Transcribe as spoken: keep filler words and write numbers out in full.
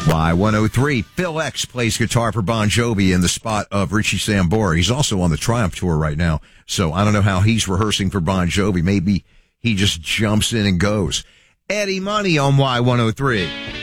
Y one oh three, Phil X plays guitar for Bon Jovi in the spot of Richie Sambora. He's also on the Triumph Tour right now, so I don't know how he's rehearsing for Bon Jovi. Maybe he just jumps in and goes. Eddie Money on Y one oh three.